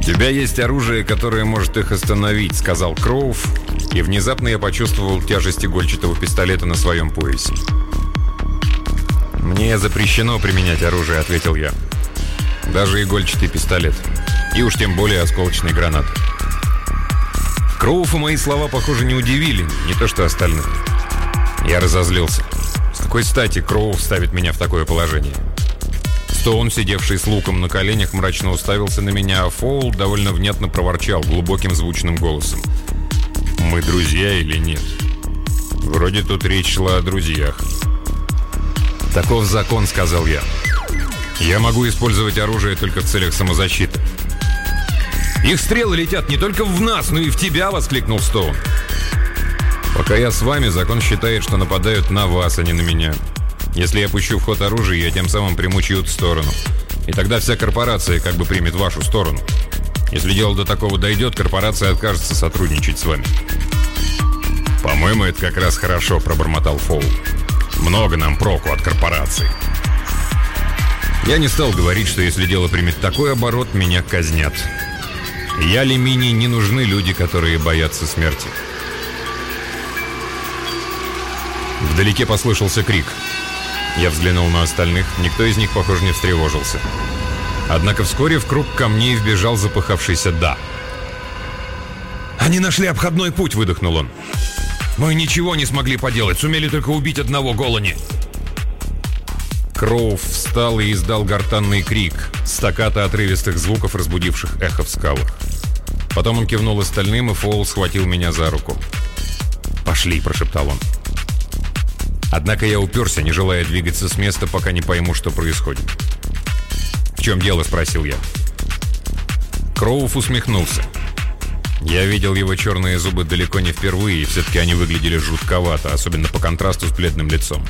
тебя есть оружие, которое может их остановить», — сказал Кроув, и внезапно я почувствовал тяжесть игольчатого пистолета на своем поясе. «Мне запрещено применять оружие», — ответил я. «Даже игольчатый пистолет. И уж тем более осколочный гранат». Кроуфа мои слова, похоже, не удивили, не то что остальных. Я разозлился. С какой стати Кроув ставит меня в такое положение? Стоун, сидевший с луком на коленях, мрачно уставился на меня, а Фоул довольно внятно проворчал глубоким звучным голосом. «Мы друзья или нет? Вроде тут речь шла о друзьях». «Таков закон», — сказал я. «Я могу использовать оружие только в целях самозащиты». «Их стрелы летят не только в нас, но и в тебя!» — воскликнул Стоун. «Пока я с вами, закон считает, что нападают на вас, а не на меня. Если я пущу в ход оружие, я тем самым приму чью-то сторону. И тогда вся корпорация как бы примет вашу сторону. Если дело до такого дойдет, корпорация откажется сотрудничать с вами». «По-моему, это как раз хорошо», — пробормотал Фоул. «Много нам проку от корпорации». Я не стал говорить, что если дело примет такой оборот, меня казнят. Ялимини не нужны люди, которые боятся смерти. Вдалеке послышался крик. Я взглянул на остальных, никто из них, похоже, не встревожился. Однако вскоре в круг камней вбежал запыхавшийся Да. «Они нашли обходной путь», — выдохнул он. «Мы ничего не смогли поделать, сумели только убить одного Голани». Кроув встал и издал гортанный крик, стаккато отрывистых звуков, разбудивших эхо в скалах. Потом он кивнул остальным, и Фоул схватил меня за руку. «Пошли», — прошептал он. Однако я уперся, не желая двигаться с места, пока не пойму, что происходит. «В чем дело?» — спросил я. Кроув усмехнулся. Я видел его черные зубы далеко не впервые, и все-таки они выглядели жутковато, особенно по контрасту с бледным лицом.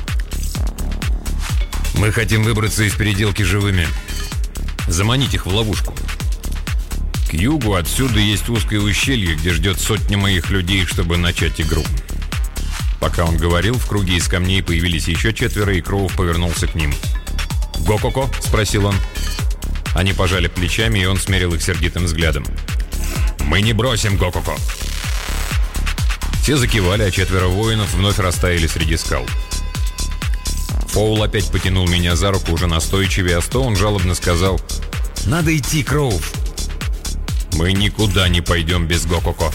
«Мы хотим выбраться из переделки живыми. Заманить их в ловушку. К югу отсюда есть узкое ущелье, где ждет сотня моих людей, чтобы начать игру». Пока он говорил, в круге из камней появились еще четверо, и Кроув повернулся к ним. «Гококо?» — спросил он. Они пожали плечами, и он смерил их сердитым взглядом. «Мы не бросим Гококо!» Все закивали, а четверо воинов вновь растаяли среди скал. Фоул опять потянул меня за руку уже настойчивее, а Стоун жалобно сказал: «Надо идти, Кроув!» «Мы никуда не пойдем без Гококо!»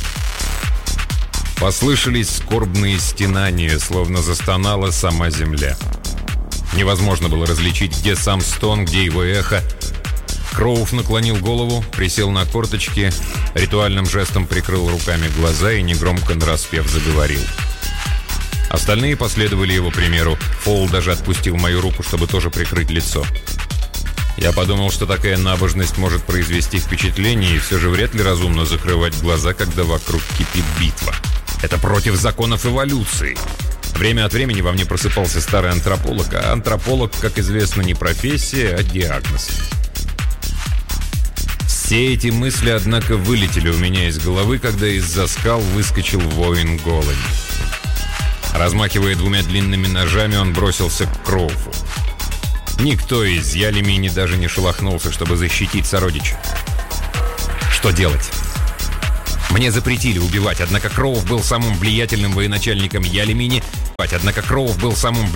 Послышались скорбные стенания, словно застонала сама земля. Невозможно было различить, где сам стон, где его эхо. Кроув наклонил голову, присел на корточки, ритуальным жестом прикрыл руками глаза и негромко нараспев заговорил. Остальные последовали его примеру. Фоул даже отпустил мою руку, чтобы тоже прикрыть лицо. Я подумал, что такая набожность может произвести впечатление, и все же вряд ли разумно закрывать глаза, когда вокруг кипит битва. Это против законов эволюции. Время от времени во мне просыпался старый антрополог, а антрополог, как известно, не профессия, а диагноз. Все эти мысли, однако, вылетели у меня из головы, когда из-за скал выскочил воин Голани. Размахивая двумя длинными ножами, он бросился к Кроуфу. Никто из Ялимини даже не шелохнулся, чтобы защитить сородича. Что делать? Мне запретили убивать, однако Кроув был самым влиятельным военачальником Ялимини, однако Кроув был самым